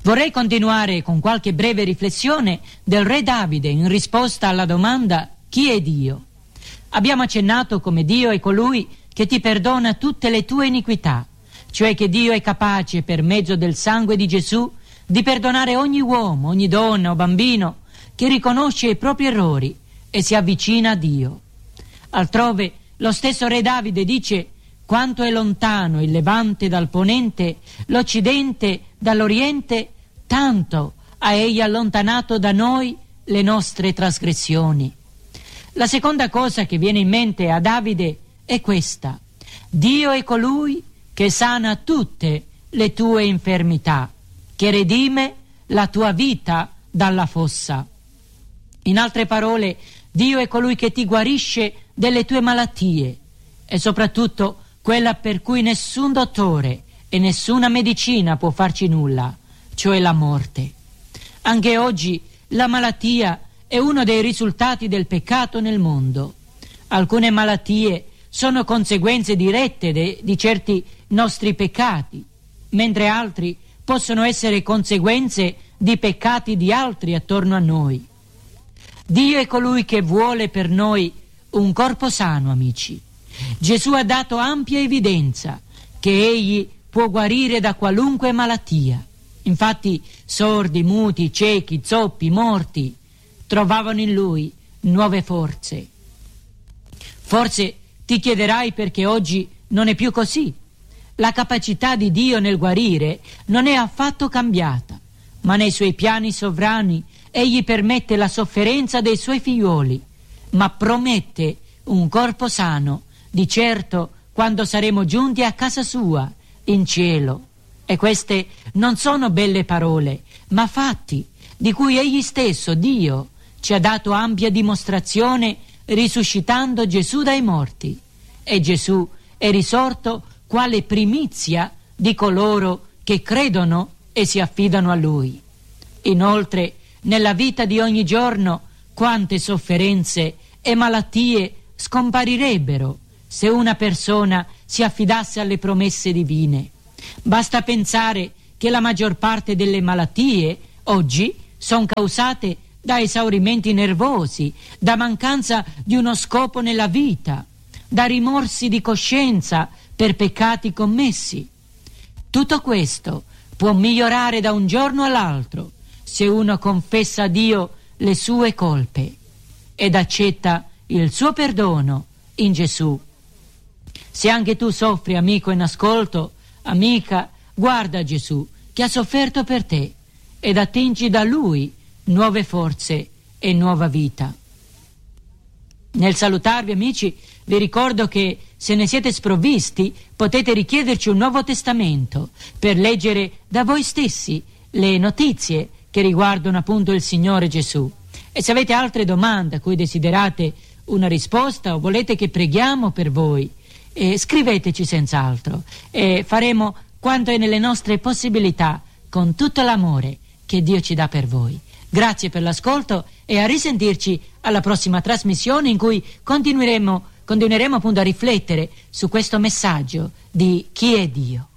Vorrei continuare con qualche breve riflessione del re Davide in risposta alla domanda «Chi è Dio?». Abbiamo accennato come Dio è colui che ti perdona tutte le tue iniquità, cioè che Dio è capace, per mezzo del sangue di Gesù, di perdonare ogni uomo, ogni donna o bambino che riconosce i propri errori e si avvicina a Dio. Altrove lo stesso re Davide dice: «Quanto è lontano il levante dal ponente, l'occidente dall'oriente, tanto ha egli allontanato da noi le nostre trasgressioni». La seconda cosa che viene in mente a Davide è questa: Dio è colui che sana tutte le tue infermità, che redime la tua vita dalla fossa. In altre parole, Dio è colui che ti guarisce delle tue malattie, e soprattutto quella per cui nessun dottore e nessuna medicina può farci nulla, cioè la morte. Anche oggi la malattia è uno dei risultati del peccato nel mondo. Alcune malattie sono conseguenze dirette di certi nostri peccati, mentre altri possono essere conseguenze di peccati di altri attorno a noi. Dio è colui che vuole per noi un corpo sano, amici. Gesù ha dato ampia evidenza che egli può guarire da qualunque malattia. Infatti sordi, muti, ciechi, zoppi, morti trovavano in lui nuove forze. Forse ti chiederai perché oggi non è più così. La capacità di Dio nel guarire non è affatto cambiata, ma nei suoi piani sovrani egli permette la sofferenza dei suoi figlioli, ma promette un corpo sano, di certo, quando saremo giunti a casa sua, in cielo. E queste non sono belle parole, ma fatti, di cui egli stesso, Dio, ci ha dato ampia dimostrazione risuscitando Gesù dai morti. E Gesù è risorto quale primizia di coloro che credono e si affidano a Lui. Inoltre, nella vita di ogni giorno, quante sofferenze e malattie scomparirebbero se una persona si affidasse alle promesse divine. Basta pensare che la maggior parte delle malattie oggi sono causate da esaurimenti nervosi, da mancanza di uno scopo nella vita, da rimorsi di coscienza per peccati commessi. Tutto questo può migliorare da un giorno all'altro se uno confessa a Dio le sue colpe ed accetta il suo perdono in Gesù. Se anche tu soffri, amico in ascolto, amica, guarda Gesù che ha sofferto per te ed attingi da Lui nuove forze e nuova vita. Nel salutarvi, amici, vi ricordo che se ne siete sprovvisti potete richiederci un Nuovo Testamento per leggere da voi stessi le notizie che riguardano appunto il Signore Gesù. E se avete altre domande a cui desiderate una risposta o volete che preghiamo per voi, scriveteci senz'altro e faremo quanto è nelle nostre possibilità con tutto l'amore che Dio ci dà per voi. Grazie per l'ascolto e a risentirci alla prossima trasmissione in cui continueremo appunto a riflettere su questo messaggio di chi è Dio.